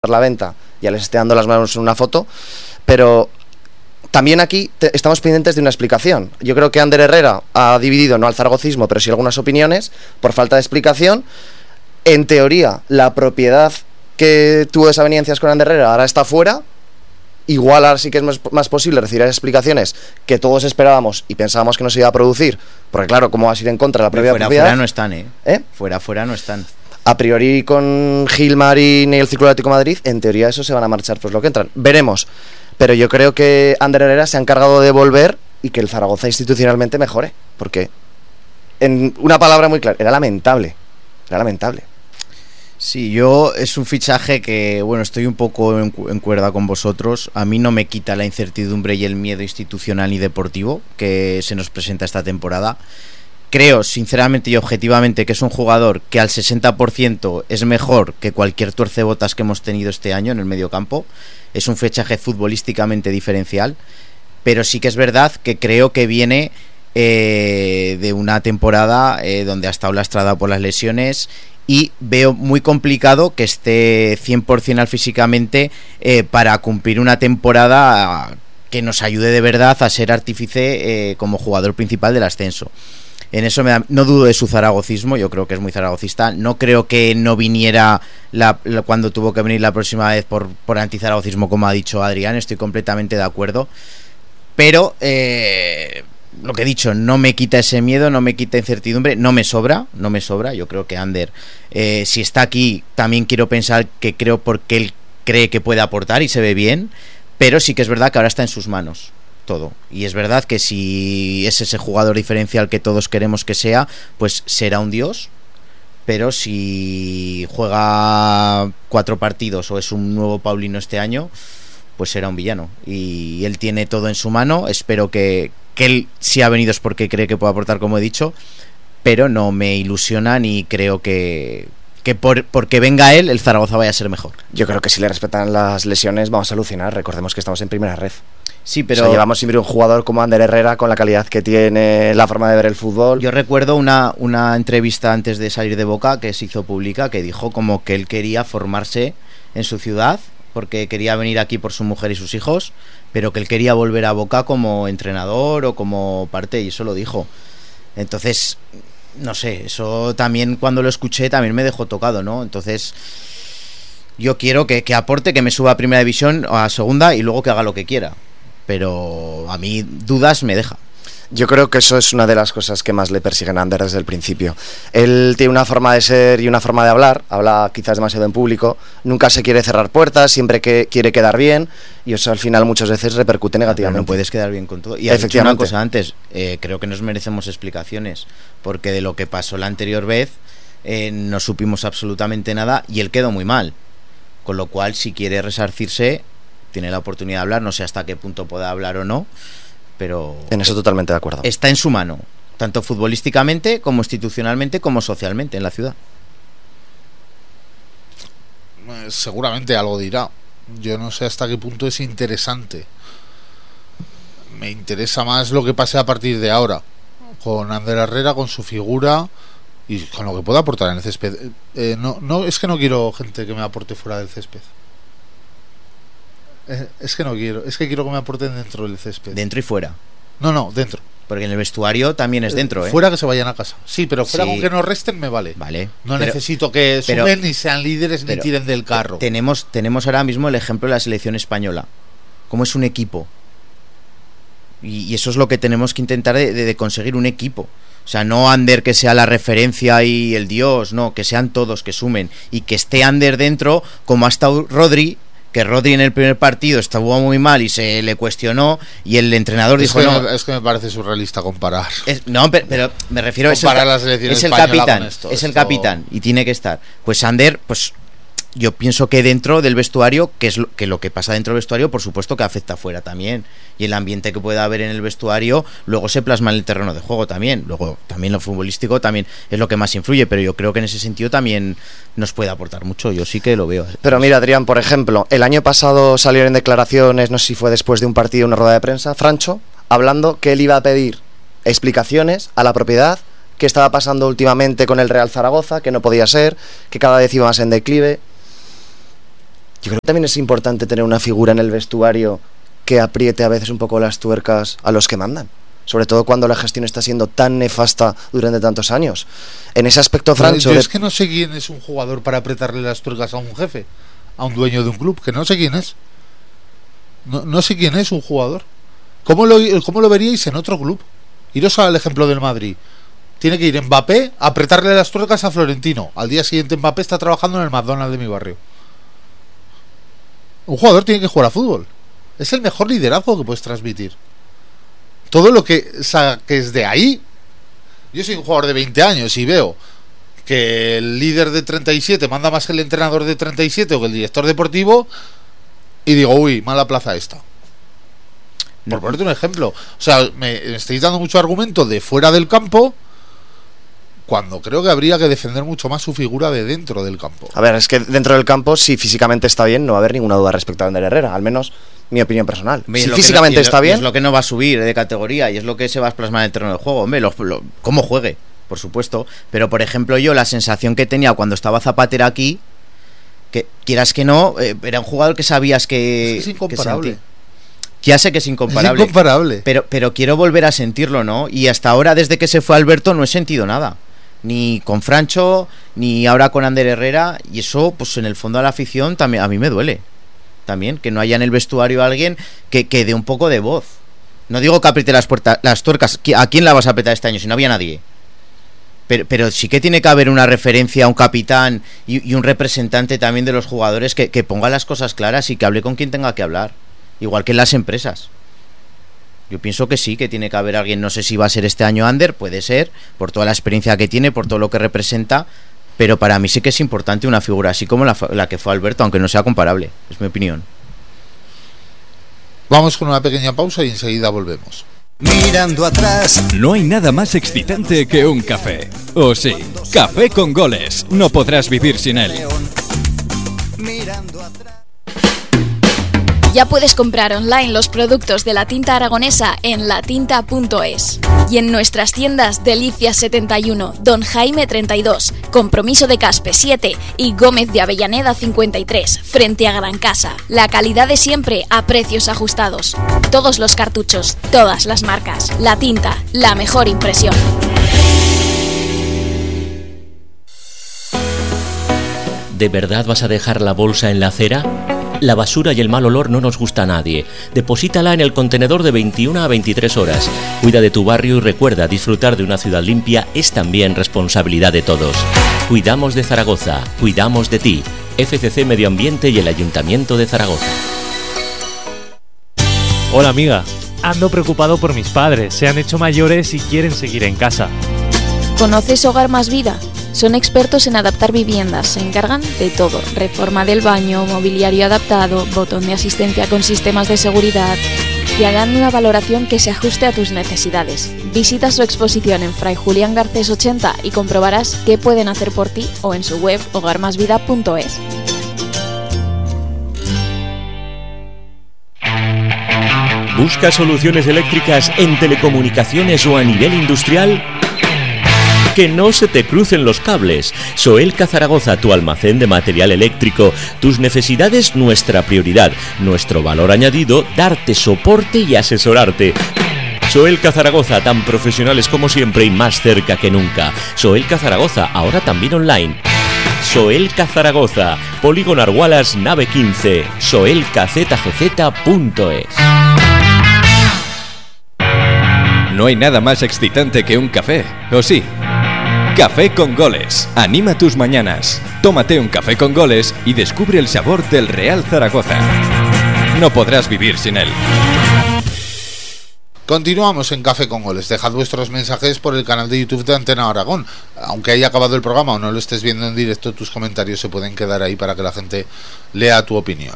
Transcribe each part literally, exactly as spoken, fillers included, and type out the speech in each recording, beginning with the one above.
la venta ya les esté dando las manos en una foto, pero también aquí te, estamos pendientes de una explicación. Yo creo que Ander Herrera ha dividido no al zaragocismo, pero sí algunas opiniones por falta de explicación. En teoría, la propiedad que tuvo desavenencias con Ander Herrera ahora está fuera. Igual ahora sí que es más, más posible recibir explicaciones que todos esperábamos y pensábamos que no se iba a producir, porque claro, ¿cómo vas a ir en contra de la propia fuera, propiedad? Fuera no están, ¿eh? ¿Eh? Fuera, fuera no están. A priori con Gil Marín y el Círculo Atlético de Madrid, en teoría eso se van a marchar pues lo que entran. Veremos. Pero yo creo que Ander Herrera se ha encargado de volver y que el Zaragoza institucionalmente mejore. Porque, en una palabra muy clara, era lamentable. Era lamentable. Sí, yo es un fichaje que, bueno, estoy un poco en, en cuerda con vosotros. A mí no me quita la incertidumbre y el miedo institucional y deportivo que se nos presenta esta temporada. Creo, sinceramente y objetivamente, que es un jugador que al sesenta por ciento es mejor que cualquier tuercebotas que hemos tenido este año en el mediocampo. Es un fichaje futbolísticamente diferencial, pero sí que es verdad que creo que viene eh, de una temporada eh, donde ha estado lastrada por las lesiones y veo muy complicado que esté cien por ciento al físicamente eh, para cumplir una temporada que nos ayude de verdad a ser artífice eh, como jugador principal del ascenso. En eso me da, no dudo de su zaragocismo, yo creo que es muy zaragocista. No creo que no viniera la, la, cuando tuvo que venir la próxima vez por, por antizaragocismo, como ha dicho Adrián, estoy completamente de acuerdo. Pero, eh, lo que he dicho, no me quita ese miedo, no me quita incertidumbre, no me sobra, no me sobra. Yo creo que Ander, eh, si está aquí, también quiero pensar que creo porque él cree que puede aportar y se ve bien, pero sí que es verdad que ahora está en sus manos todo, y es verdad que si es ese jugador diferencial que todos queremos que sea, pues será un dios, pero si juega cuatro partidos o es un nuevo Paulino este año, pues será un villano, y él tiene todo en su mano. Espero que, que él, si ha venido es porque cree que puede aportar, como he dicho, pero no me ilusiona ni creo que que por porque venga él, el Zaragoza vaya a ser mejor. Yo creo que si le respetan las lesiones vamos a alucinar. Recordemos que estamos en primera red. Sí, pero o sea, llevamos siempre un jugador como Ander Herrera con la calidad que tiene, la forma de ver el fútbol. Yo recuerdo una, una entrevista antes de salir de Boca que se hizo pública, que dijo como que él quería formarse en su ciudad porque quería venir aquí por su mujer y sus hijos, pero que él quería volver a Boca como entrenador o como parte, y eso lo dijo. Entonces, no sé, eso también cuando lo escuché también me dejó tocado, ¿no? Entonces yo quiero que, que aporte, que me suba a primera división o a segunda y luego que haga lo que quiera, pero a mí dudas me deja. Yo creo que eso es una de las cosas que más le persiguen a Ander desde el principio. Él tiene una forma de ser y una forma de hablar, habla quizás demasiado en público, nunca se quiere cerrar puertas, siempre que quiere quedar bien, y eso al final muchas veces repercute negativamente. No puedes quedar bien con todo. Y has dicho una cosa antes, eh, creo que nos merecemos explicaciones, porque de lo que pasó la anterior vez eh, no supimos absolutamente nada y él quedó muy mal, con lo cual si quiere resarcirse tiene la oportunidad de hablar, no sé hasta qué punto pueda hablar o no, pero en eso totalmente de acuerdo. Está en su mano, tanto futbolísticamente como institucionalmente como socialmente en la ciudad. Seguramente algo dirá. Yo no sé hasta qué punto es interesante. Me interesa más lo que pase a partir de ahora con Ander Herrera, con su figura y con lo que pueda aportar en el césped. Eh, no, no, es que no quiero gente que me aporte fuera del césped. Es que no quiero, es que quiero que me aporten dentro del césped. Dentro y fuera. No, no, dentro. Porque en el vestuario también es dentro, ¿eh? Fuera que se vayan a casa. Sí, pero fuera sí. Con que nos resten me vale. Vale. No pero, necesito que sumen pero, ni sean líderes ni tiren del carro. Tenemos, tenemos ahora mismo el ejemplo de la selección española. Cómo es un equipo. Y, y eso es lo que tenemos que intentar de, de, de conseguir, un equipo. O sea, no Ander que sea la referencia y el dios, no, que sean todos, que sumen. Y que esté Ander dentro, como ha estado Rodri, que Rodri en el primer partido estuvo muy mal y se le cuestionó y el entrenador es dijo que, no, es que me parece surrealista comparar es, no pero, pero me refiero a comparar la selección es el capitán esto, es esto... el capitán y tiene que estar. Pues Ander, pues yo pienso que dentro del vestuario, que es lo que, lo que pasa dentro del vestuario, por supuesto que afecta afuera también, y el ambiente que pueda haber en el vestuario luego se plasma en el terreno de juego también. Luego también lo futbolístico también es lo que más influye, pero yo creo que en ese sentido también nos puede aportar mucho. Yo sí que lo veo. Pero mira, Adrián, por ejemplo, el año pasado salieron en declaraciones, no sé si fue después de un partido, una rueda de prensa, Francho, hablando que él iba a pedir explicaciones a la propiedad, qué estaba pasando últimamente con el Real Zaragoza, que no podía ser, que cada vez iba más en declive. Yo creo que también es importante tener una figura en el vestuario que apriete a veces un poco las tuercas a los que mandan. Sobre todo cuando la gestión está siendo tan nefasta durante tantos años. En ese aspecto, Fran... Yo es que no sé quién es un jugador para apretarle las tuercas a un jefe, a un dueño de un club, que no sé quién es. No, no sé quién es un jugador. ¿Cómo lo, ¿Cómo lo veríais en otro club? Iros al ejemplo del Madrid. Tiene que ir Mbappé a apretarle las tuercas a Florentino. Al día siguiente Mbappé está trabajando en el McDonald's de mi barrio. Un jugador tiene que jugar a fútbol. Es el mejor liderazgo que puedes transmitir. Todo lo que saques de ahí. Yo soy un jugador de veinte años y veo que el líder de treinta y siete manda más que el entrenador de treinta y siete o que el director deportivo, y digo, uy, mala plaza esta. Por ponerte un ejemplo. O sea, me, me estáis dando mucho argumento de fuera del campo, cuando creo que habría que defender mucho más su figura de dentro del campo. A ver, es que dentro del campo, si físicamente está bien, no va a haber ninguna duda respecto a Ander Herrera, al menos mi opinión personal. Hombre, si lo físicamente no, está lo, bien... es lo que no va a subir de categoría y es lo que se va a plasmar en el terreno de juego. Hombre, lo, lo, cómo juegue, por supuesto. Pero, por ejemplo, yo la sensación que tenía cuando estaba Zapatero aquí, que quieras que no, eh, era un jugador que sabías que... Es, que es incomparable. Que ya sé que es incomparable. Es incomparable. Pero, pero quiero volver a sentirlo, ¿no? Y hasta ahora, desde que se fue Alberto, no he sentido nada. Ni con Francho, ni ahora con Ander Herrera. Y eso, pues en el fondo a la afición también a mí me duele. También, que no haya en el vestuario alguien que, que dé un poco de voz. No digo que apriete las, puertas, las tuercas. ¿A quién la vas a apretar este año si no había nadie? Pero, pero sí que tiene que haber una referencia, un capitán y, y un representante también de los jugadores que, que ponga las cosas claras y que hable con quien tenga que hablar. Igual que en las empresas. Yo pienso que sí, que tiene que haber alguien. No sé si va a ser este año Ander, puede ser, por toda la experiencia que tiene, por todo lo que representa. Pero para mí sí que es importante una figura así como la, la que fue Alberto, aunque no sea comparable. Es mi opinión. Vamos con una pequeña pausa y enseguida volvemos. Mirando atrás. No hay nada más excitante que un café. ¿O sí? Café con goles. No podrás vivir sin él. Mirando atrás. Ya puedes comprar online los productos de la tinta aragonesa en latinta punto es. Y en nuestras tiendas Delicias setenta y uno, Don Jaime treinta y dos, Compromiso de Caspe siete y Gómez de Avellaneda cincuenta y tres, frente a Gran Casa. La calidad de siempre a precios ajustados. Todos los cartuchos, todas las marcas. La tinta, la mejor impresión. ¿De verdad vas a dejar la bolsa en la acera? La basura y el mal olor no nos gusta a nadie. Deposítala en el contenedor de veintiuna a veintitrés horas. Cuida de tu barrio y recuerda, disfrutar de una ciudad limpia es también responsabilidad de todos. Cuidamos de Zaragoza, cuidamos de ti. F C C Medio Ambiente y el Ayuntamiento de Zaragoza. Hola amiga, ando preocupado por mis padres. Se han hecho mayores y quieren seguir en casa. ¿Conoces Hogar Más Vida? Son expertos en adaptar viviendas, se encargan de todo, reforma del baño, mobiliario adaptado, botón de asistencia con sistemas de seguridad. Te harán una valoración que se ajuste a tus necesidades. Visita su exposición en Fray Julián Garcés ochenta y comprobarás qué pueden hacer por ti o en su web hogar más vida punto es. ¿Buscas soluciones eléctricas en telecomunicaciones o a nivel industrial? Que no se te crucen los cables. Soelca Zaragoza, tu almacén de material eléctrico. Tus necesidades, nuestra prioridad. Nuestro valor añadido, darte soporte y asesorarte. Soelca Zaragoza, tan profesionales como siempre y más cerca que nunca. Soelca Zaragoza, ahora también online. Soelca Zaragoza, Polígono Argualas, nave quince, soelca z g z punto es. No hay nada más excitante que un café, ¿o sí? Café con goles. Anima tus mañanas. Tómate un café con goles y descubre el sabor del Real Zaragoza. No podrás vivir sin él. Continuamos en Café con Goles. Dejad vuestros mensajes por el canal de YouTube de Antena Aragón. Aunque haya acabado el programa o no lo estés viendo en directo, tus comentarios se pueden quedar ahí para que la gente lea tu opinión.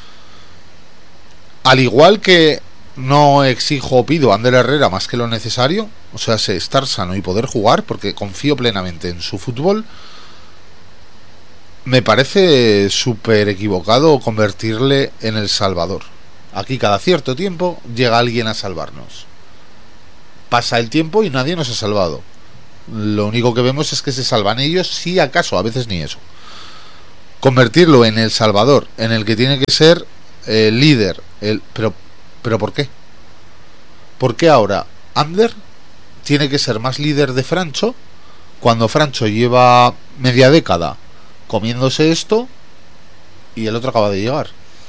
Al igual que no exijo o pido a Ander Herrera más que lo necesario, o sea, sé estar sano y poder jugar, porque confío plenamente en su fútbol, me parece súper equivocado convertirle en el salvador. Aquí cada cierto tiempo llega alguien a salvarnos. Pasa el tiempo y nadie nos ha salvado. Lo único que vemos es que se salvan ellos, si acaso, a veces ni eso. convertirlo en El Salvador, en el que tiene que ser el líder. El, pero, pero ¿por qué? ¿Por qué ahora Ander tiene que ser más líder de Francho cuando Francho lleva media década comiéndose esto y el otro acaba de llegar?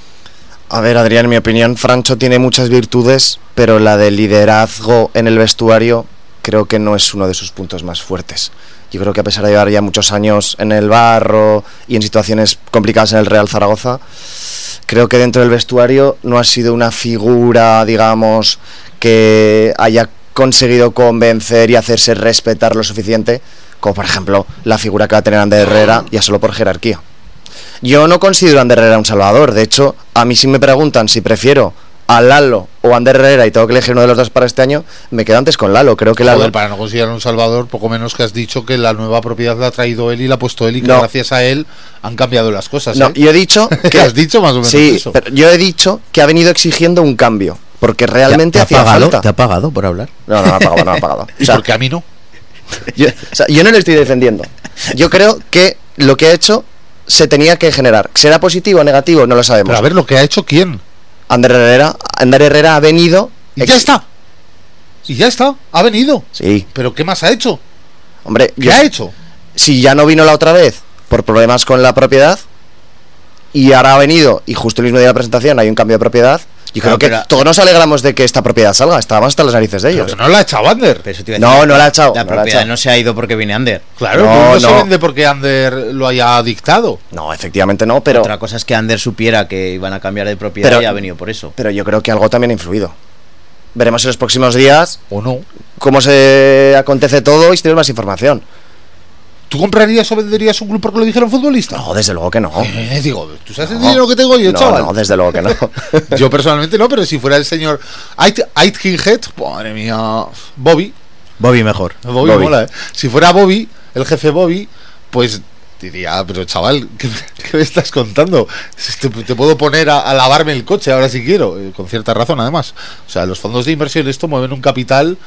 A ver, Adrián, en mi opinión, Francho tiene muchas virtudes, pero la de liderazgo en el vestuario creo que no es uno de sus puntos más fuertes. Yo creo que a pesar de llevar ya muchos años en el barro y en situaciones complicadas en el Real Zaragoza, creo que dentro del vestuario no ha sido una figura, digamos, que haya conseguido convencer y hacerse respetar lo suficiente, como por ejemplo la figura que va a tener Ander Herrera, ya solo por jerarquía. Yo no considero a Ander Herrera un salvador. De hecho, a mí si me preguntan si prefiero a Lalo o a Ander Herrera y tengo que elegir uno de los dos para este año, me quedo antes con Lalo. Creo que Lalo... Joder, para no considerar un salvador, poco menos que has dicho que la nueva propiedad la ha traído él y la ha puesto él y que no. gracias a él han cambiado las cosas. No, ¿eh? yo he dicho que... ¿Has dicho más o menos sí, eso? Pero yo he dicho que ha venido exigiendo un cambio, porque realmente ¿Te, te hacía ha pagado, falta. ¿Te ha pagado por hablar? No, no me ha pagado, no me ha pagado. ¿Y o sea, por qué a mí no? Yo, o sea, yo no le estoy defendiendo. Yo creo que lo que ha hecho se tenía que generar. ¿Será positivo o negativo? No lo sabemos. Pero a ver, ¿lo que ha hecho quién? Ander Herrera, Ander Herrera ha venido... Y ya está. Y ya está. Ha venido. Sí. ¿Pero qué más ha hecho? Hombre, ¿Qué yo, ha hecho? si ya no vino la otra vez por problemas con la propiedad y ahora ha venido y justo el mismo día de la presentación hay un cambio de propiedad, yo Claro, creo que pero- todos nos alegramos de que esta propiedad salga. Estábamos hasta las narices de Pero ellos. que no la ha echado Ander. Pero eso te iba a No, decir, no la ha echado, La no la ha propiedad echado. no se ha ido porque viene Ander. Claro, No, no, no se no. vende porque Ander lo haya dictado. No, efectivamente no, pero, Otra cosa es que Ander supiera que iban a cambiar de propiedad Pero- y ha venido por eso. pero yo creo que algo también ha influido. Veremos en los próximos días ¿O no? cómo se acontece todo y si tenemos más información. ¿Tú comprarías o venderías un club porque lo dijera un futbolista? No, desde luego que no. Eh, digo, ¿tú sabes el No. dinero que tengo yo, No, chaval? no, desde luego que no. Yo personalmente no, pero si fuera el señor Aitken Head, madre mía, Bobby, Bobby mejor. Bobby, Bobby. mola, ¿eh? Si fuera Bobby, el jefe Bobby, pues diría, pero chaval, ¿qué, qué me estás contando? Te, te puedo poner a, a lavarme el coche ahora si quiero, eh, con cierta razón además. O sea, los fondos de inversión esto mueven un capital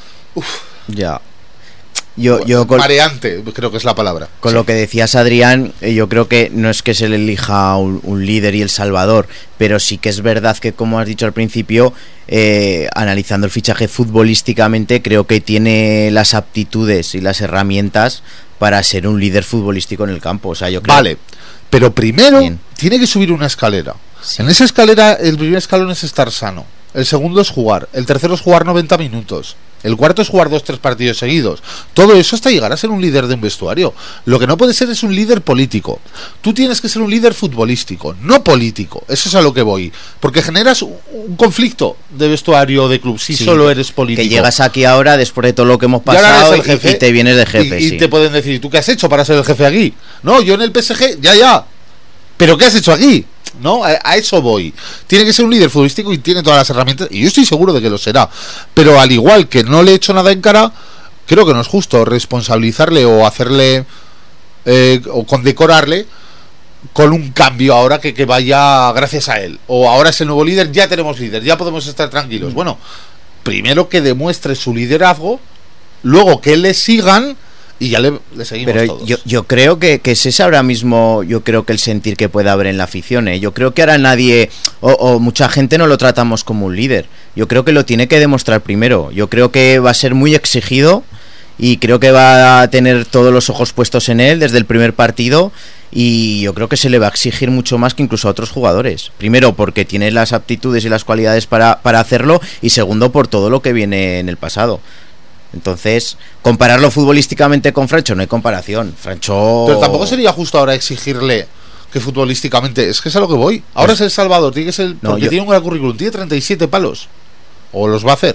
Ya. Yo, yo con, mareante, creo que es la palabra. con lo que decías, Adrián, eh, yo creo que no es que se le elija un, un líder y el salvador, pero sí que es verdad que, como has dicho al principio, eh, analizando el fichaje futbolísticamente, creo que tiene las aptitudes y las herramientas para ser un líder futbolístico en el campo. O sea, yo creo... Vale, pero primero Bien. tiene que subir una escalera. Sí. En esa escalera el primer escalón es estar sano, el segundo es jugar, el tercero es jugar noventa minutos, el cuarto es jugar dos tres partidos seguidos. Todo eso hasta llegar a ser un líder de un vestuario. Lo que no puede ser es un líder político. Tú tienes que ser un líder futbolístico, no político. Eso es a lo que voy, porque generas un, un conflicto de vestuario o de club si Sí, solo eres político. Que llegas aquí ahora después de todo lo que hemos Y ahora pasado eres el y- jefe, y te vienes de jefe. Y, y sí. te pueden decir, ¿tú qué has hecho para ser el jefe aquí? No, yo en el P S G, ya, ya. ¿Pero qué has hecho aquí? ¿No? A, a eso voy. Tiene que ser un líder futbolístico y tiene todas las herramientas. Y yo estoy seguro de que lo será. Pero al igual que no le he hecho nada en cara, creo que no es justo responsabilizarle o hacerle eh, o condecorarle con un cambio ahora que, que vaya gracias a él. O ahora es el nuevo líder, ya tenemos líder, ya podemos estar tranquilos. Bueno, primero que demuestre su liderazgo, luego que le sigan y ya le, le seguimos Pero todos. yo, yo creo que, que es ese ahora mismo, yo creo que el sentir que puede haber en la afición, ¿eh? Yo creo que ahora nadie, o, o mucha gente no lo tratamos como un líder. Yo creo que lo tiene que demostrar primero. Yo creo que va a ser muy exigido y creo que va a tener todos los ojos puestos en él desde el primer partido y yo creo que se le va a exigir mucho más que incluso a otros jugadores. Primero porque tiene las aptitudes y las cualidades para, para hacerlo y segundo por todo lo que viene en el pasado. Entonces, compararlo futbolísticamente con Francho, no hay comparación. Francho... Pero tampoco sería justo ahora exigirle que futbolísticamente, es que es a lo que voy. Ahora es el Salvador, tiene que ser, No, porque yo- tiene un gran currículum, tiene treinta y siete palos. O los va a hacer.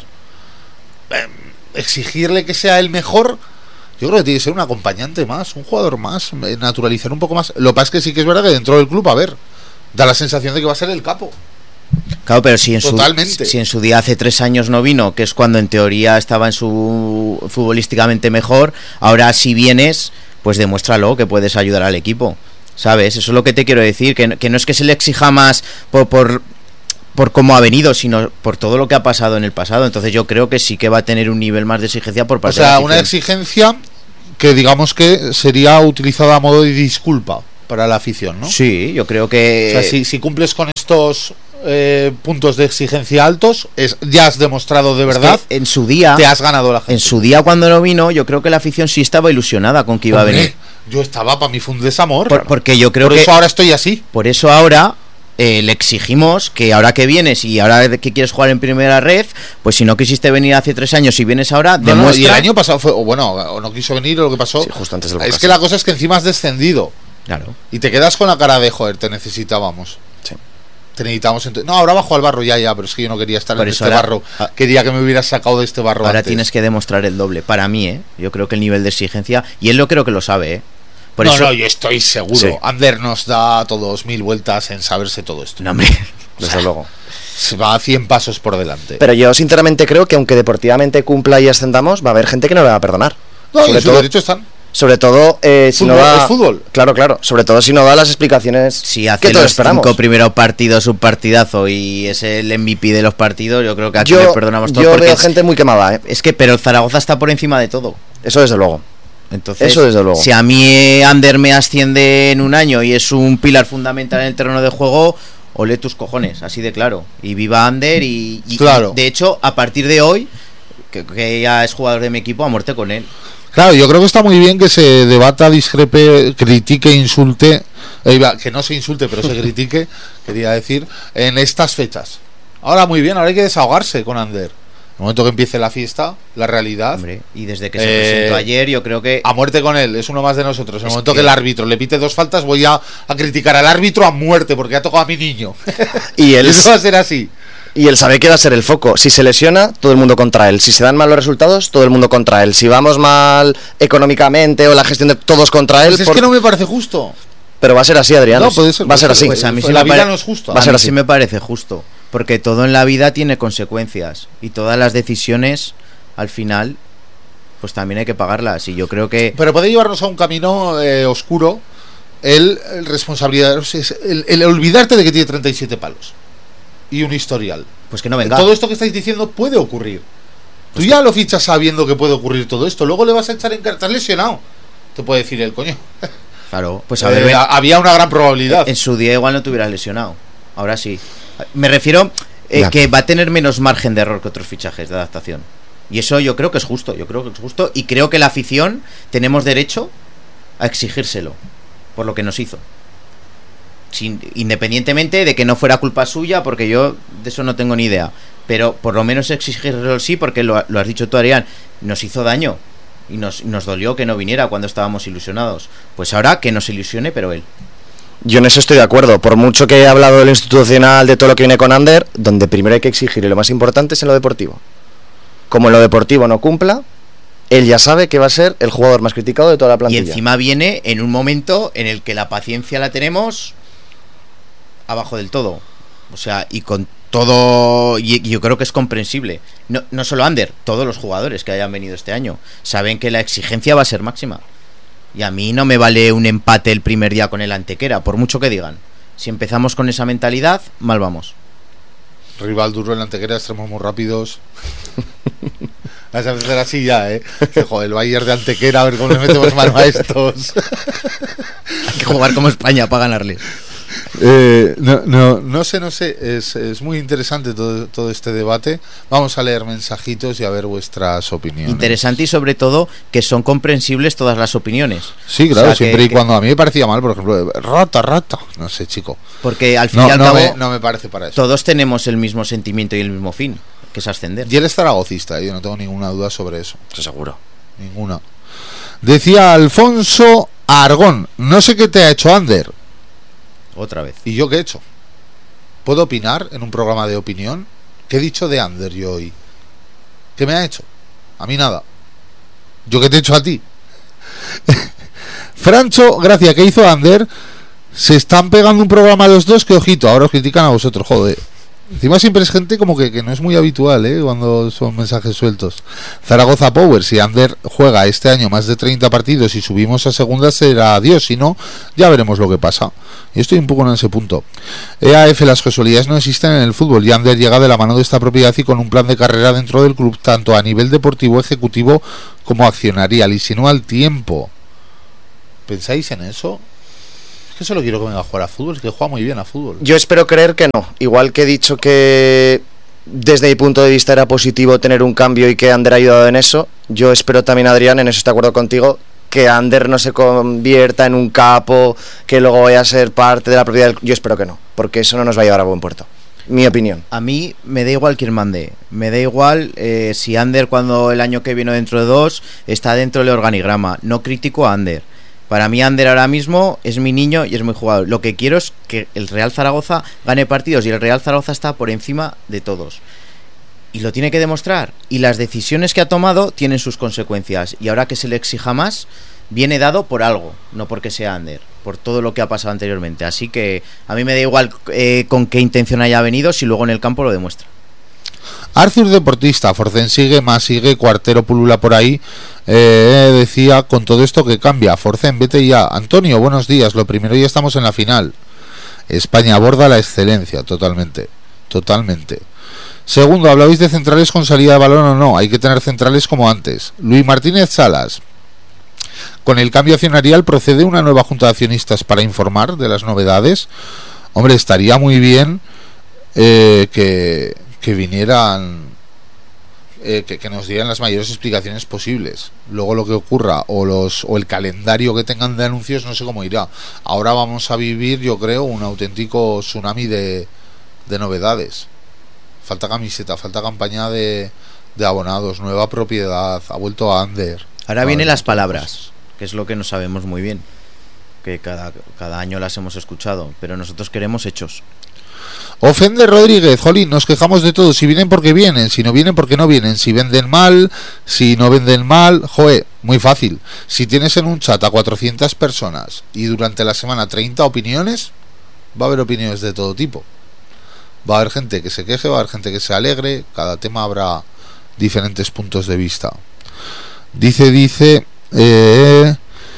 Eh, exigirle que sea el mejor, yo creo que tiene que ser un acompañante más, un jugador más, eh, naturalizar un poco más. Lo que pasa es que sí que es verdad que dentro del club, a ver, da la sensación de que va a ser el capo. Claro, pero si en, su, Totalmente. si en su día hace tres años no vino, que es cuando en teoría estaba en su futbolísticamente mejor, ahora si vienes, pues demuéstralo que puedes ayudar al equipo, ¿sabes? Eso es lo que te quiero decir, que, que no es que se le exija más por, por, por cómo ha venido, sino por todo lo que ha pasado en el pasado. Entonces yo creo que sí que va a tener un nivel más de exigencia por O parte de sea, la una afición. exigencia que digamos que sería utilizada a modo de disculpa para la afición, ¿no? Sí, yo creo que... O sea, si, si cumples con estos eh, puntos de exigencia altos, es, ya has demostrado de verdad es que en su día te has ganado la gente. En su día cuando no vino, yo creo que la afición sí estaba ilusionada con que iba Hombre, a venir. Yo estaba, para mí fue un desamor. Por, porque yo creo por que... eso ahora estoy así. Por eso ahora... Eh, le exigimos que ahora que vienes y ahora que quieres jugar en primera red, pues si no quisiste venir hace tres años y vienes ahora, no, demuestra... no, y el año pasado fue, o bueno, o no quiso venir o lo que pasó. Sí, justo antes del es Boca, que sí. la cosa es que encima has descendido. Claro. Y te quedas con la cara de joder, te necesitábamos. Sí. Te necesitábamos. Ent- no, ahora bajo al barro ya, ya, pero es que yo no quería estar Por en eso este ahora- barro. ah. Quería que me hubieras sacado de este barro Ahora antes. tienes que demostrar el doble. Para mí, ¿eh? Yo creo que el nivel de exigencia... Y él lo creo que lo sabe, ¿eh? Por no, eso... no, yo estoy seguro. Sí. Ander nos da a todos mil vueltas en saberse todo esto. No, hombre. Desde luego. Se va a cien pasos por delante. Pero yo sinceramente creo que aunque deportivamente cumpla y ascendamos, va a haber gente que no le va a perdonar. no, y sobre en su todo, derecho están. sobre todo eh, si no Fútbol, da... es fútbol. Claro, claro. Sobre todo si no da las explicaciones Si que hace todos los esperamos. cinco primeros partidos un partidazo y es el M V P de los partidos, yo creo que aquí Yo, le perdonamos todo. yo porque veo es, gente muy quemada, ¿eh? es que, pero el Zaragoza está por encima de todo. Eso desde luego. Entonces, Eso desde luego. si a mí eh, Ander me asciende en un año y es un pilar fundamental en el terreno de juego, ole tus cojones, así de claro. Y viva Ander y, y- Claro. y, de hecho, a partir de hoy, que, que ya es jugador de mi equipo, a muerte con él. Claro, yo creo que está muy bien que se debata, discrepe, critique, insulte, eh, iba, que no se insulte, pero se critique, quería decir, en estas fechas. Ahora muy bien, ahora hay que desahogarse con Ander. En el momento que empiece la fiesta, la realidad, Hombre, y desde que se Eh, presentó ayer, yo creo que... a muerte con él, es uno más de nosotros. En el Es momento que... que- el árbitro le pite dos faltas, voy a, a criticar al árbitro a muerte, porque ha tocado a mi niño. Y él, Eso va a ser así. y él sabe que va a ser el foco. Si se lesiona, todo el mundo contra él. Si se dan mal los resultados, todo el mundo contra él. Si vamos mal económicamente o la gestión de todos contra él... Pues es por- que no me parece justo. Pero va a ser así, Adrián. No, puede ser, va a ser puede ser. así. Pues a mí Pues sí la me vida pare- no es justo. Va a A ser mí así. sí me parece justo, porque todo en la vida tiene consecuencias y todas las decisiones, al final, pues también hay que pagarlas. Y yo creo que... Pero puede llevarnos a un camino eh, oscuro el, el responsabilidad, es el, el olvidarte de que tiene treinta y siete palos y un historial. Pues que no venga. Todo esto que estáis diciendo puede ocurrir. Tú ya lo fichas sabiendo que puede ocurrir todo esto. Luego le vas a echar en cara. Estás lesionado. Te puede decir el coño. Claro, pues a Eh, ver, ven, había una gran probabilidad. en su día igual no te hubieras lesionado. Ahora sí. Me refiero eh, Ya. que va a tener menos margen de error que otros fichajes de adaptación. Y eso yo creo que es justo. Yo creo que es justo. Y creo que la afición tenemos derecho a exigírselo por lo que nos hizo. Sin, independientemente de que no fuera culpa suya, porque yo de eso no tengo ni idea. Pero por lo menos exigirlo sí, porque lo, lo has dicho tú, Adrián, nos hizo daño. Y nos, nos dolió que no viniera cuando estábamos ilusionados. Pues ahora que nos ilusione, pero él. Yo en eso estoy de acuerdo. Por mucho que he hablado de lo institucional, de todo lo que viene con Ander, donde primero hay que exigir y lo más importante es en lo deportivo. Como en lo deportivo no cumpla, él ya sabe que va a ser el jugador más criticado de toda la Y plantilla. encima viene en un momento en el que la paciencia la tenemos abajo del todo. O sea, y con todo, y y yo creo que es comprensible. No, no solo Ander, todos los jugadores que hayan venido este año saben que la exigencia va a ser máxima. Y a mí no me vale un empate el primer día con el Antequera, por mucho que digan. Si empezamos con esa mentalidad, mal vamos. Rival duro en la Antequera, extremos muy rápidos. Vas a hacer así ya, ¿eh? Que, joder, el Bayern de Antequera, a ver cómo le metemos mano a estos. Hay que jugar como España para ganarles. Eh, no, no, no sé, no sé. Es, es muy interesante todo, todo este debate. Vamos a leer mensajitos y a ver vuestras opiniones. Interesante y sobre todo que son comprensibles todas las opiniones. Sí, claro, O sea, siempre que- y cuando a mí me parecía mal, por ejemplo, rata, rata. No sé, chico. Porque al fin No, y al no, cabo me, no me parece para eso. todos tenemos el mismo sentimiento y el mismo fin, que es ascender. Y él es zaragocista, yo no tengo ninguna duda sobre eso. Eso seguro. Ninguna. Decía Alfonso Argón, no sé qué te ha hecho Ander. Otra vez. ¿Y yo qué he hecho? ¿Puedo opinar en un programa de opinión? ¿Qué he dicho de Ander yo hoy? ¿Qué me ha hecho? A mí nada. ¿Yo qué te he hecho a ti? Francho, gracias, ¿qué hizo Ander? Se están pegando un programa los dos que, ojito, ahora os critican a vosotros, joder. Encima siempre es gente como que, que no es muy habitual, ¿eh? Cuando son mensajes sueltos. Zaragoza Power, si Ander juega este año más de treinta partidos y subimos a segunda será adiós, si no, ya veremos lo que pasa. Yo estoy un poco en ese punto. E A F, las casualidades no existen en el fútbol y Ander llega de la mano de esta propiedad y con un plan de carrera dentro del club, tanto a nivel deportivo, ejecutivo como accionarial, y si no al tiempo. ¿Pensáis en eso? Es que solo quiero que venga a jugar a fútbol, es que juega muy bien a fútbol. Yo espero creer que no. Igual que he dicho que desde mi punto de vista era positivo tener un cambio y que Ander ha ayudado en eso, yo espero también, Adrián, en eso estoy de acuerdo contigo, que Ander no se convierta en un capo, que luego vaya a ser parte de la propiedad del... Yo espero que no, porque eso no nos va a llevar a buen puerto. Mi opinión. A mí me da igual quién mande. Me da igual eh, si Ander cuando el año que viene o dentro de dos está dentro del organigrama. No critico a Ander. Para mí Ander ahora mismo es mi niño y es muy jugador. Lo que quiero es que el Real Zaragoza gane partidos y el Real Zaragoza está por encima de todos. Y lo tiene que demostrar. Y las decisiones que ha tomado tienen sus consecuencias. Y ahora que se le exija más, viene dado por algo, no porque sea Ander, por todo lo que ha pasado anteriormente. Así que a mí me da igual eh, con qué intención haya venido, si luego en el campo lo demuestra. Arthur deportista, Forcén sigue, más sigue, Cuartero pulula por ahí. Eh, decía, con todo esto que cambia, Forcén, vete ya. Antonio, buenos días, lo primero, ya estamos en la final. España aborda la excelencia, totalmente, totalmente. Segundo, ¿hablabais de centrales con salida de balón o no? Hay que tener centrales como antes. Luis Martínez Salas, con el cambio accionarial procede una nueva junta de accionistas para informar de las novedades. Hombre, estaría muy bien eh, que, que vinieran, eh, que, que nos dieran las mayores explicaciones posibles. Luego lo que ocurra o los o el calendario que tengan de anuncios, no sé cómo irá. Ahora vamos a vivir, yo creo, un auténtico tsunami de, de novedades. Falta camiseta, falta campaña de, de abonados, nueva propiedad, ha vuelto a Ander. Ahora vienen las palabras, que es lo que no sabemos muy bien, que cada, cada año las hemos escuchado, pero nosotros queremos hechos. Ofende Rodríguez, jolín, nos quejamos de todo, si vienen porque vienen, si no vienen porque no vienen, si venden mal, si no venden mal, joe, muy fácil. Si tienes en un chat a cuatrocientas personas y durante la semana treinta opiniones, va a haber opiniones de todo tipo. Va a haber gente que se queje, va a haber gente que se alegre, cada tema habrá diferentes puntos de vista. Dice, dice, eh,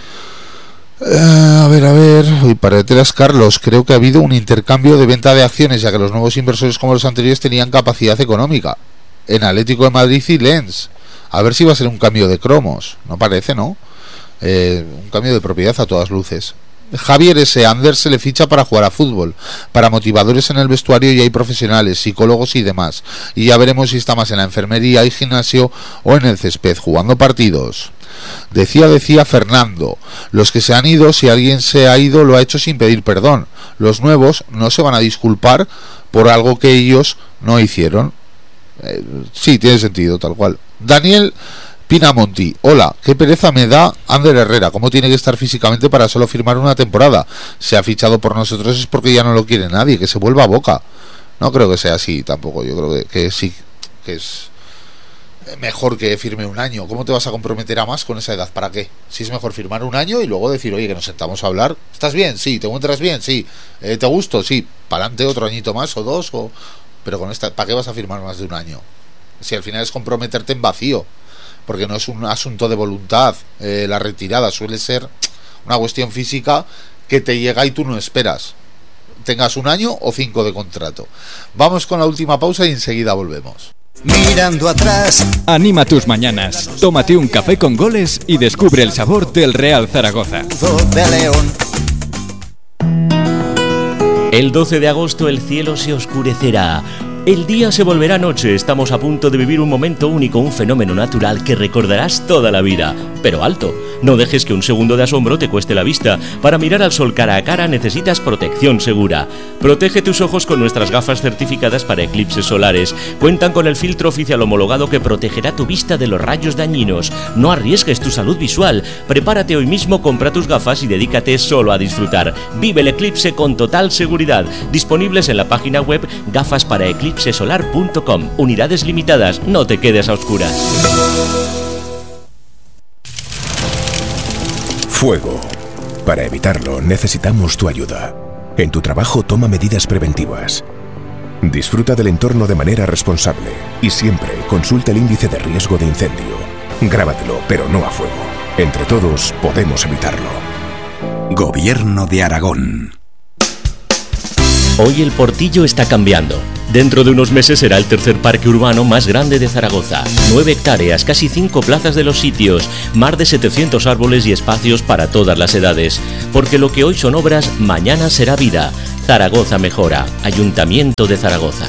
eh, a ver, a ver, uy, para detrás Carlos, creo que ha habido un intercambio de venta de acciones, ya que los nuevos inversores como los anteriores tenían capacidad económica. En Atlético de Madrid y Lens. A ver si va a ser un cambio de cromos, no parece, ¿no? Eh, un cambio de propiedad a todas luces. Javier S. Ander se le ficha para jugar a fútbol, para motivadores en el vestuario y hay profesionales, psicólogos y demás, y ya veremos si está más en la enfermería y gimnasio o en el césped jugando partidos. Decía, decía Fernando, los que se han ido, si alguien se ha ido lo ha hecho sin pedir perdón, los nuevos no se van a disculpar por algo que ellos no hicieron. Eh, sí, tiene sentido, tal cual. Daniel Pinamonti, hola, qué pereza me da Ander Herrera, cómo tiene que estar físicamente para solo firmar una temporada. Se ha fichado por nosotros es porque ya no lo quiere nadie, que se vuelva a Boca. No creo que sea así tampoco, yo creo que, que sí, que es mejor que firme un año. ¿Cómo te vas a comprometer a más con esa edad? ¿Para qué? Si es mejor firmar un año y luego decir, oye, que nos sentamos a hablar. ¿Estás bien? Sí. ¿Te encuentras bien? Sí. Eh, ¿Te gusto? Sí. ¿Para adelante otro añito más o dos? O... Pero con esta, ¿para qué vas a firmar más de un año? Si al final es comprometerte en vacío, porque no es un asunto de voluntad. Eh, la retirada suele ser una cuestión física que te llega y tú no esperas, tengas un año o cinco de contrato. Vamos con la última pausa y enseguida volvemos. Mirando atrás, Anima tus mañanas, tómate un café con goles y descubre el sabor del Real Zaragoza. de León. El doce de agosto el cielo se oscurecerá. El día se volverá noche, estamos a punto de vivir un momento único, un fenómeno natural que recordarás toda la vida. Pero alto, no dejes que un segundo de asombro te cueste la vista. Para mirar al sol cara a cara necesitas protección segura. Protege tus ojos con nuestras gafas certificadas para eclipses solares. Cuentan con el filtro oficial homologado que protegerá tu vista de los rayos dañinos. No arriesgues tu salud visual. Prepárate hoy mismo, compra tus gafas y dedícate solo a disfrutar. Vive el eclipse con total seguridad. Disponibles en la página web gafas para eclipse solar punto com. Unidades limitadas, no te quedes a oscuras. Fuego. Para evitarlo necesitamos tu ayuda. En tu trabajo toma medidas preventivas. Disfruta del entorno de manera responsable y siempre consulta el índice de riesgo de incendio. Grábatelo, pero no a fuego. Entre todos podemos evitarlo. Gobierno de Aragón. Hoy el Portillo está cambiando. Dentro de unos meses será el tercer parque urbano más grande de Zaragoza. Nueve hectáreas, casi cinco plazas de los sitios, más de setecientos árboles y espacios para todas las edades. Porque lo que hoy son obras, mañana será vida. Zaragoza mejora. Ayuntamiento de Zaragoza.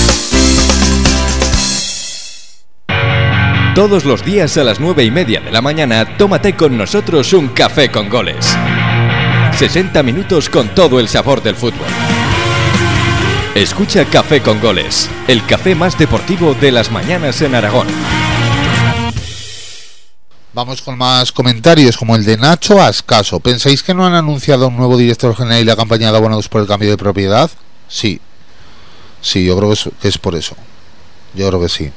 Todos los días a las nueve y media de la mañana, tómate con nosotros un café con goles. sesenta minutos con todo el sabor del fútbol. Escucha Café con Goles, el café más deportivo de las mañanas en Aragón. Vamos con más comentarios, como el de Nacho Ascaso. ¿Pensáis que no han anunciado un nuevo director general y la campaña de abonados por el cambio de propiedad? Sí. Sí, yo creo que es, que es por eso. Yo creo que sí.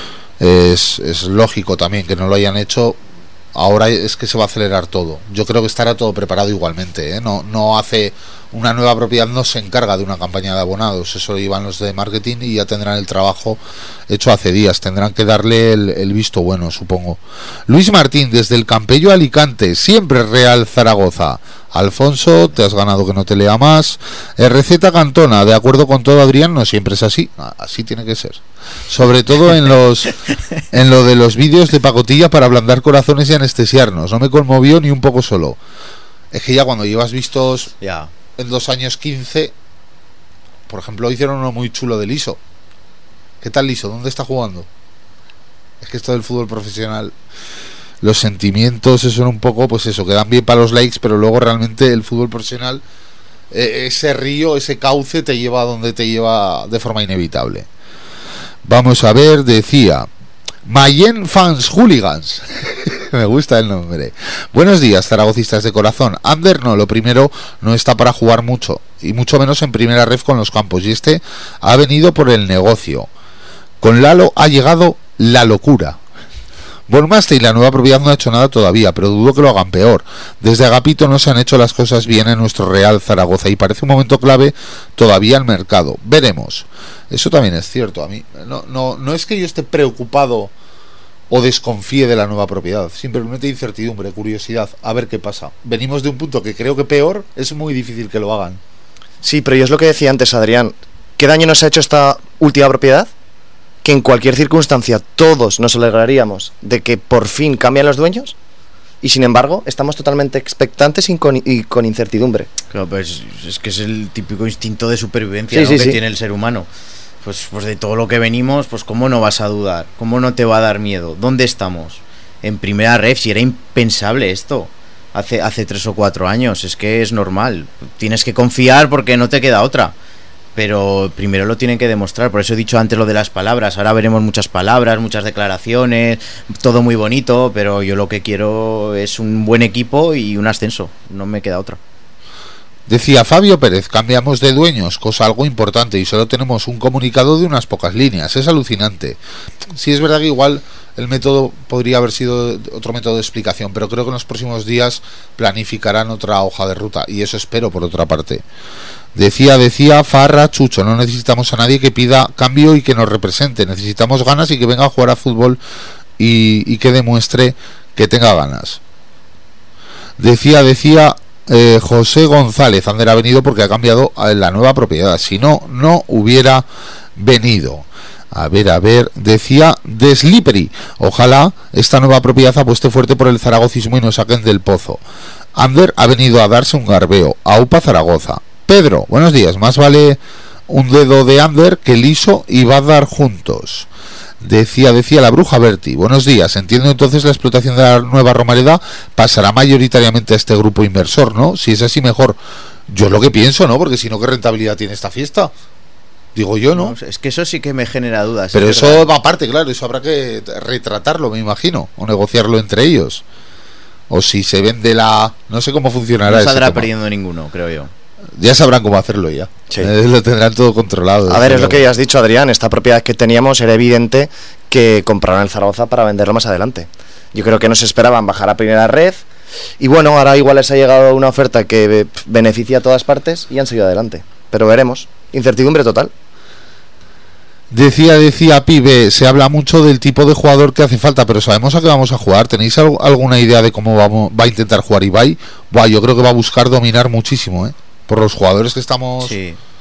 Es, es lógico también que no lo hayan hecho. Ahora es que se va a acelerar todo. Yo creo que estará todo preparado igualmente, ¿eh? No, no hace una nueva propiedad, no se encarga de una campaña de abonados. Eso lo llevan los de marketing y ya tendrán el trabajo hecho hace días. Tendrán que darle el, el visto bueno, supongo. Luis Martín, desde el Campello Alicante, siempre Real Zaragoza. Alfonso, te has ganado que no te lea más. R Z Cantona, de acuerdo con todo, Adrián, no siempre es así. Así tiene que ser. Sobre todo en los en lo de los vídeos de pacotilla para ablandar corazones y anestesiarnos. No me conmovió ni un poco solo. Es que ya cuando llevas vistos ya en dos años quince, por ejemplo, hicieron uno muy chulo de Liso. ¿Qué tal Liso? ¿Dónde está jugando? Es que esto del fútbol profesional, los sentimientos, eso era un poco, pues eso, quedan bien para los likes, pero luego realmente el fútbol profesional, eh, ese río, ese cauce te lleva a donde te lleva de forma inevitable. Vamos a ver, decía Mayen Fans Hooligans. Me gusta el nombre. Buenos días, zaragocistas de corazón. Ander no, lo primero, no está para jugar mucho, y mucho menos en primera ref con los campos, y este ha venido por el negocio. Con Lalo ha llegado la locura. Bormaste y la nueva propiedad no ha hecho nada todavía, pero dudo que lo hagan peor. Desde Agapito no se han hecho las cosas bien en nuestro Real Zaragoza y parece un momento clave todavía el mercado. Veremos. Eso también es cierto. A mí no, no, no es que yo esté preocupado o desconfíe de la nueva propiedad, simplemente incertidumbre, curiosidad, a ver qué pasa. Venimos de un punto que creo que peor, es muy difícil que lo hagan. Sí, pero yo es lo que decía antes, Adrián. ¿Qué daño nos ha hecho esta última propiedad? Que en cualquier circunstancia todos nos alegraríamos de que por fin cambian los dueños, y sin embargo estamos totalmente expectantes y con, y con incertidumbre. Claro, pues es que es el típico instinto de supervivencia, sí, ¿no? sí, que sí. tiene el ser humano. Pues, pues de todo lo que venimos, pues cómo no vas a dudar, cómo no te va a dar miedo. ¿Dónde estamos? En primera ref, si era impensable esto hace, hace tres o cuatro años, es que es normal. Tienes que confiar porque no te queda otra. Pero primero lo tienen que demostrar. Por eso he dicho antes lo de las palabras. Ahora veremos muchas palabras, muchas declaraciones, todo muy bonito, pero yo lo que quiero es un buen equipo y un ascenso. No me queda otra. Decía Fabio Pérez, cambiamos de dueños, cosa algo importante, y solo tenemos un comunicado de unas pocas líneas. Es alucinante. Sí, es verdad que igual el método podría haber sido otro método de explicación, pero creo que en los próximos días planificarán otra hoja de ruta, y eso espero por otra parte. Decía, decía Farra Chucho, no necesitamos a nadie que pida cambio y que nos represente, necesitamos ganas y que venga a jugar a fútbol y, y que demuestre que tenga ganas. Decía, decía eh, José González, Ander ha venido porque ha cambiado la nueva propiedad, si no, no hubiera venido. A ver, a ver, decía The Slippery, ojalá esta nueva propiedad apueste fuerte por el zaragocismo y nos saquen del pozo. Ander ha venido a darse un garbeo, AUPA Zaragoza. Pedro, buenos días, más vale un dedo de Ander que Liso y Badar juntos. Decía, decía la bruja Berti, buenos días, entiendo entonces la explotación de la nueva Romareda pasará mayoritariamente a este grupo inversor, ¿no? Si es así mejor. Yo lo que pienso, ¿no? Porque si no, ¿qué rentabilidad tiene esta fiesta? Digo yo, ¿no? No, es que eso sí que me genera dudas. Pero eso verdad. Va aparte, claro, eso habrá que retratarlo, me imagino, o negociarlo entre ellos. O si se vende la... No sé cómo funcionará. No saldrá perdiendo ninguno, creo yo. Ya sabrán cómo hacerlo ya. Sí. Eh, lo tendrán todo controlado. A ver, es lo que ya has dicho, Adrián. Esta propiedad que teníamos era evidente que compraron el Zaragoza para venderlo más adelante. Yo creo que no se esperaban bajar a primera red. Y bueno, ahora igual les ha llegado una oferta que beneficia a todas partes y han seguido adelante. Pero veremos. Incertidumbre total. Decía, decía Pibe, se habla mucho del tipo de jugador que hace falta, pero sabemos a qué vamos a jugar. ¿Tenéis algo, alguna idea de cómo vamos, va a intentar jugar Ibai? Buah, yo creo que va a buscar dominar muchísimo, ¿eh? Por los jugadores que estamos sí.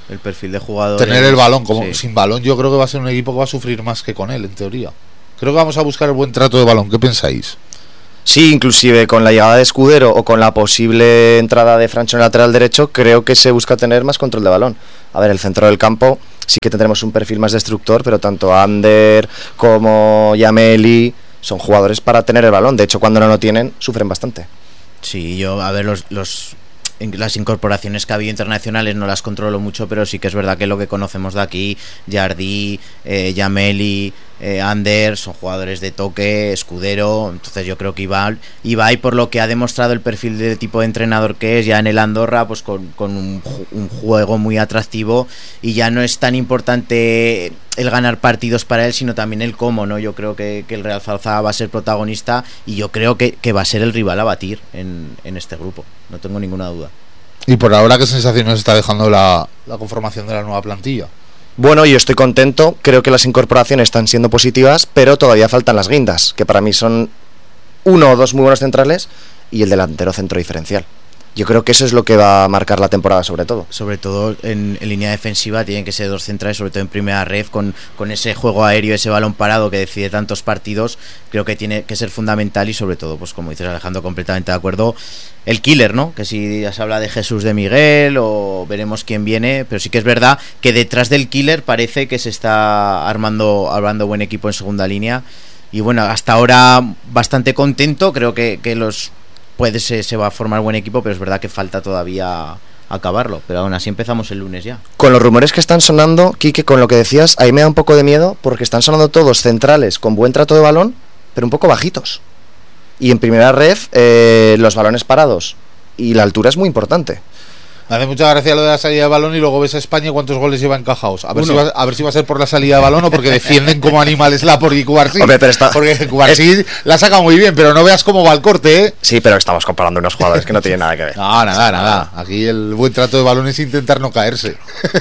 el perfil de jugador. Tener el balón, como sí. sin balón yo creo que va a ser un equipo que va a sufrir más que con él, en teoría. Creo que vamos a buscar el buen trato de balón. ¿Qué pensáis? Sí, inclusive con la llegada de Escudero o con la posible entrada de Francho en el lateral derecho, creo que se busca tener más control de balón. A ver, el centro del campo sí que tendremos un perfil más destructor, pero tanto Ander como Yameli son jugadores para tener el balón. De hecho, cuando no lo tienen, sufren bastante. Sí, yo, a ver, los, los las incorporaciones que ha habido internacionales no las controlo mucho, pero sí que es verdad que lo que conocemos de aquí, Jardí, eh, Yameli, eh, Ander, son jugadores de toque, Escudero. Entonces yo creo que Ibai, Ibai, por lo que ha demostrado el perfil de tipo de entrenador que es ya en el Andorra, pues con, con un, un juego muy atractivo, y ya no es tan importante el ganar partidos para él, sino también el cómo, ¿no? Yo creo que, que el Real Zaragoza va a ser protagonista, y yo creo que, que va a ser el rival a batir en, en este grupo, no tengo ninguna duda. Y por ahora, ¿qué sensación nos está dejando la, la conformación de la nueva plantilla? Bueno, yo estoy contento, creo que las incorporaciones están siendo positivas, pero todavía faltan las guindas, que para mí son uno o dos muy buenos centrales y el delantero centro diferencial. Yo creo que eso es lo que va a marcar la temporada, sobre todo. Sobre todo en, en línea defensiva tienen que ser dos centrales, sobre todo en primera ref, con, con ese juego aéreo, ese balón parado que decide tantos partidos. Creo que tiene que ser fundamental, y sobre todo, pues como dices, Alejandro, completamente de acuerdo, el killer, ¿no? Que si ya se habla de Jesús de Miguel o veremos quién viene, pero sí que es verdad que detrás del killer parece que se está armando, armando buen equipo en segunda línea. Y bueno, hasta ahora bastante contento, creo que, que los puede se, se va a formar buen equipo, pero es verdad que falta todavía acabarlo, pero aún así empezamos el lunes ya. Con los rumores que están sonando, Quique, con lo que decías, ahí me da un poco de miedo, porque están sonando todos centrales con buen trato de balón, pero un poco bajitos. Y en primera ref, eh, los balones parados y la altura es muy importante. Me hace mucha gracia lo de la salida de balón, y luego ves a España cuántos goles lleva encajados. A ver, si va, a ver si va a ser por la salida de balón o porque defienden como animales la por Cubarsí. Hombre, pero está... Porque Cubarsí es... la saca muy bien, pero no veas cómo va el corte, ¿eh? Sí, pero estamos comparando unos jugadores que no tienen nada que ver. No, nada, nada. Aquí el buen trato de balón es intentar no caerse.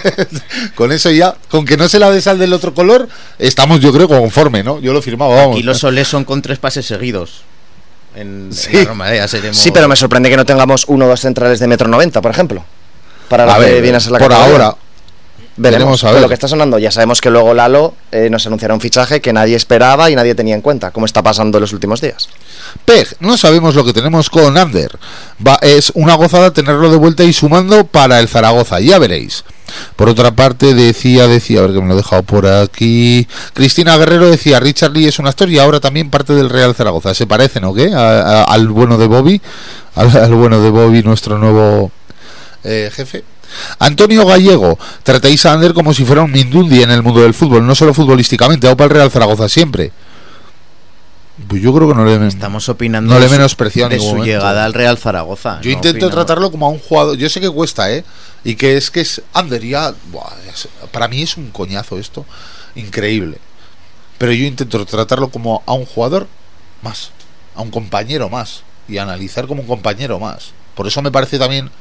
Con eso ya, con que no se la des al del otro color, estamos, yo creo, conforme, ¿no? Yo lo firmaba, vamos. Aquí los soles son con tres pases seguidos. En, sí. en la Roma, ya seremos... sí, pero me sorprende que no tengamos uno o dos centrales de metro noventa, por ejemplo. Para la a que ver, viene a ser la por categoría. ahora veremos a ver. Lo que está sonando. Ya sabemos que luego Lalo eh, nos anunciará un fichaje que nadie esperaba y nadie tenía en cuenta, como está pasando en los últimos días. Peg, no sabemos lo que tenemos con Ander. Va, es una gozada tenerlo de vuelta y sumando para el Zaragoza, ya veréis. Por otra parte, decía, decía, a ver que me lo he dejado por aquí. Cristina Guerrero decía, Richard Lee es un actor y ahora también parte del Real Zaragoza. ¿Se parecen o qué? A, a, al bueno de Bobby, al, al bueno de Bobby, nuestro nuevo eh, jefe. Antonio Gallego, tratáis a Ander como si fuera un Mindundi en el mundo del fútbol, no solo futbolísticamente, o para el Real Zaragoza siempre. Pues yo creo que no le estamos opinando no le de, menospreciado de su momento. Llegada al Real Zaragoza. Yo no intento opinamos. tratarlo como a un jugador. Yo sé que cuesta, ¿eh? Y que es que es Ander ya. Buah, es, para mí es un coñazo esto, increíble. Pero yo intento tratarlo como a un jugador más, a un compañero más, y analizar como un compañero más. Por eso me parece también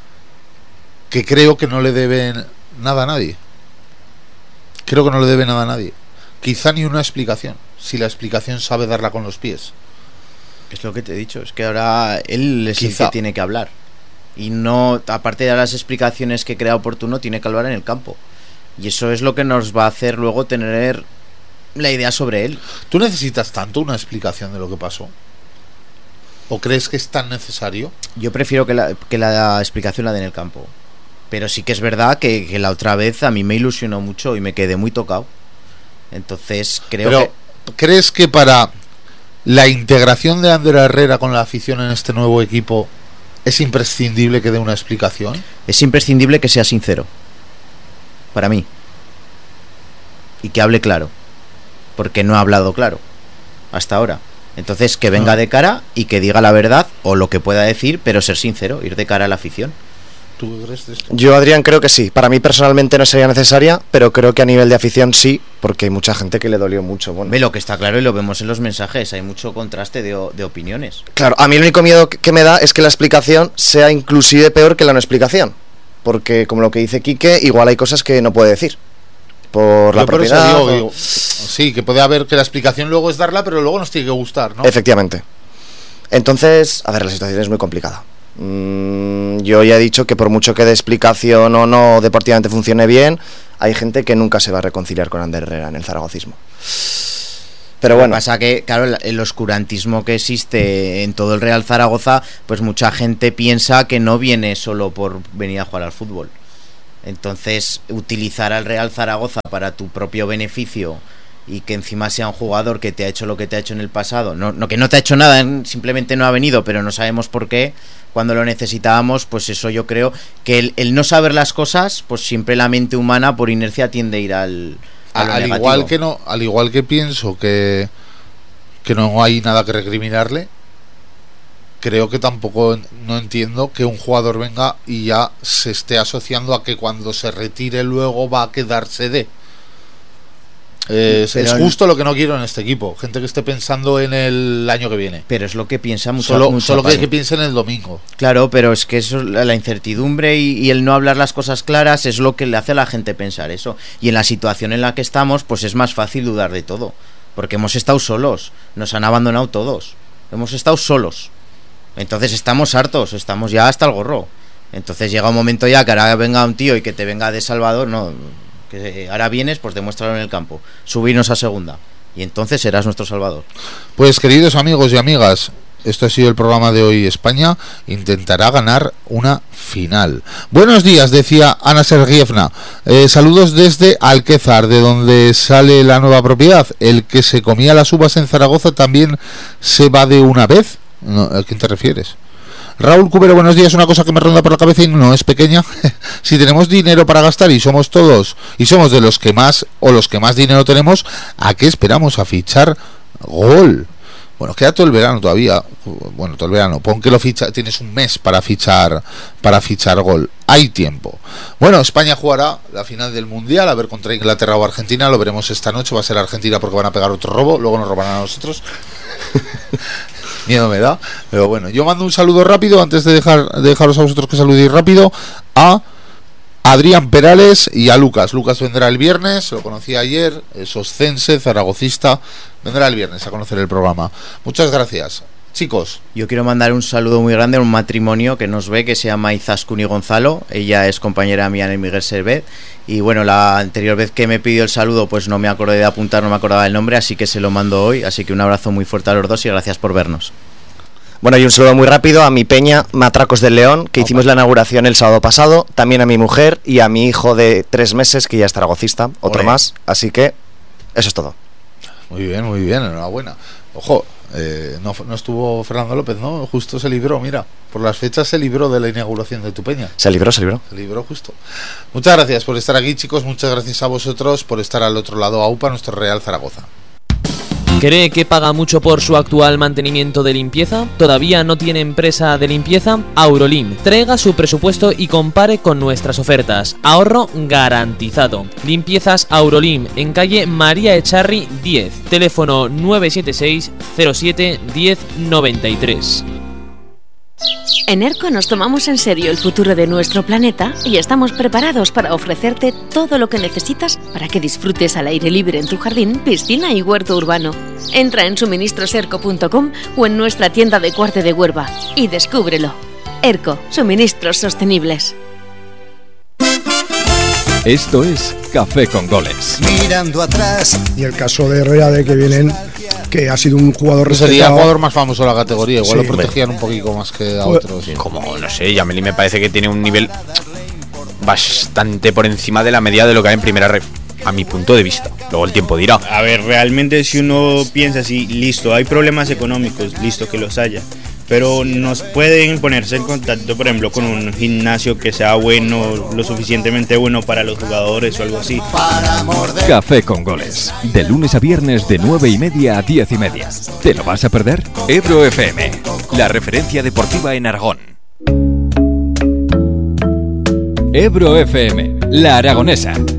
que creo que no le deben nada a nadie. Creo que no le debe nada a nadie. Quizá ni una explicación, si la explicación sabe darla con los pies. Es lo que te he dicho, es que ahora él es Quizá. el que tiene que hablar. Y no, aparte de las explicaciones que crea oportuno, tiene que hablar en el campo. Y eso es lo que nos va a hacer luego tener la idea sobre él. ¿Tú necesitas tanto una explicación de lo que pasó? ¿O crees que es tan necesario? Yo prefiero que la, que la explicación la dé en el campo. Pero sí que es verdad que, que la otra vez a mí me ilusionó mucho y me quedé muy tocado. Entonces creo Pero, que... ¿crees que para la integración de Ander Herrera con la afición en este nuevo equipo es imprescindible que dé una explicación? Es imprescindible que sea sincero. Para mí. Y que hable claro. Porque no ha hablado claro hasta ahora. Entonces que venga de cara y que diga la verdad o lo que pueda decir, pero ser sincero, ir de cara a la afición. ¿Tú crees de esto? Yo, Adrián, creo que sí. Para mí personalmente no sería necesaria, pero creo que a nivel de afición sí, porque hay mucha gente que le dolió mucho. Bueno, Ve, lo que está claro y lo vemos en los mensajes, hay mucho contraste de, de opiniones. claro, a mí el único miedo que me da es que la explicación sea inclusive peor que la no explicación, porque como lo que dice Quique, igual hay cosas que no puede decir por la Yo por eso propiedad. digo, o- digo, sí, que puede haber que la explicación luego es darla, pero luego nos tiene que gustar, ¿no? Efectivamente. Entonces, a ver, la situación es muy complicada. Mm, yo ya he dicho que por mucho que de explicación o no deportivamente funcione bien, hay gente que nunca se va a reconciliar con Ander Herrera en el zaragocismo. Pero bueno, lo que pasa que, claro, el, el oscurantismo que existe en todo el Real Zaragoza, pues mucha gente piensa que no viene solo por venir a jugar al fútbol. Entonces, utilizar al Real Zaragoza para tu propio beneficio y que encima sea un jugador que te ha hecho lo que te ha hecho en el pasado, no, no que no te ha hecho nada, simplemente no ha venido, pero no sabemos por qué, cuando lo necesitábamos, pues eso yo creo que el, el no saber las cosas, pues siempre la mente humana por inercia tiende a ir al, a lo al negativo. igual que no, al igual que pienso que que no hay nada que recriminarle, creo que tampoco no entiendo que un jugador venga y ya se esté asociando a que cuando se retire luego va a quedarse de. Es, es justo lo que no quiero en este equipo. Gente que esté pensando en el año que viene. Pero es lo que piensa mucho. Solo, mucho solo que, que piense en el domingo. Claro, pero es que eso, la incertidumbre y, y el no hablar las cosas claras es lo que le hace a la gente pensar eso. Y en la situación en la que estamos, pues es más fácil dudar de todo. Porque hemos estado solos. Nos han abandonado todos. Hemos estado solos. Entonces estamos hartos. Estamos ya hasta el gorro. Entonces llega un momento ya que ahora venga un tío y que te venga de Salvador. No... que ahora vienes, pues demuéstralo en el campo, subirnos a segunda y entonces serás nuestro salvador. Pues queridos amigos y amigas, esto ha sido el programa de hoy. España intentará ganar una final. Buenos días, decía Ana Sergievna. Eh, saludos desde Alquezar, de donde sale la nueva propiedad. El que se comía las uvas en Zaragoza también se va de una vez. No, ¿a quién te refieres? Raúl Cubero, buenos días. Una cosa que me ronda por la cabeza y no es pequeña. Si tenemos dinero para gastar y somos todos y somos de los que más o los que más dinero tenemos, ¿a qué esperamos a fichar Gol? Bueno, queda todo el verano todavía. Bueno, todo el verano. Pon que lo ficha, tienes un mes para fichar para fichar Gol. Hay tiempo. Bueno, España jugará la final del Mundial, a ver contra Inglaterra o Argentina. Lo veremos esta noche. Va a ser Argentina porque van a pegar otro robo. Luego nos robarán a nosotros. Miedo me da. Pero bueno, yo mando un saludo rápido antes de dejar de dejaros a vosotros que saludéis rápido a Adrián Perales y a Lucas. Lucas vendrá el viernes, lo conocí ayer, es oscense, zaragocista, vendrá el viernes a conocer el programa. Muchas gracias, chicos. Yo quiero mandar un saludo muy grande a un matrimonio que nos ve, que se llama Izaskun y Gonzalo. Ella es compañera mía en el Miguel Servet. Y bueno, la anterior vez que me pidió el saludo, pues no me acordé de apuntar, no me acordaba del nombre, así que se lo mando hoy. Así que un abrazo muy fuerte a los dos y gracias por vernos. Bueno, y un saludo muy rápido a mi peña Matracos del León, que hicimos la inauguración el sábado pasado, también a mi mujer y a mi hijo de tres meses, que ya es zaragocista, otro Olé. más, así que eso es todo. Muy bien, muy bien, enhorabuena. Ojo, eh, no, no estuvo Fernando López, ¿no? Justo se libró, mira, por las fechas se libró de la inauguración de tu peña. Se libró, se libró. Se libró justo. Muchas gracias por estar aquí, chicos, muchas gracias a vosotros por estar al otro lado. A U P A, nuestro Real Zaragoza. ¿Cree que paga mucho por su actual mantenimiento de limpieza? ¿Todavía no tiene empresa de limpieza? Aurolim. Traiga su presupuesto y compare con nuestras ofertas. Ahorro garantizado. Limpiezas Aurolim en calle María Echarri diez. Teléfono nueve siete seis cero siete uno cero nueve tres. En ERCO nos tomamos en serio el futuro de nuestro planeta y estamos preparados para ofrecerte todo lo que necesitas para que disfrutes al aire libre en tu jardín, piscina y huerto urbano. Entra en suministros erco punto com o en nuestra tienda de Cuarte de Huerva y descúbrelo. ERCO, suministros sostenibles. Esto es Café con Goles. Mirando atrás. Y el caso de Herrera, de que vienen, que ha sido un jugador respetado. Sería el jugador más famoso de la categoría. Igual Sí. lo protegían un poquito más que a Pues, otros. Como, no sé, Yameli me parece que tiene un nivel bastante por encima de la media de lo que hay en primera red, a mi punto de vista. Luego el tiempo dirá. A ver, realmente si uno piensa así, listo, hay problemas económicos, listo que los haya, pero nos pueden ponerse en contacto, por ejemplo, con un gimnasio que sea bueno, lo suficientemente bueno para los jugadores o algo así. Café con Goles. De lunes a viernes de nueve y media a diez y media. ¿Te lo vas a perder? Ebro F M, la referencia deportiva en Aragón. Ebro F M, la aragonesa.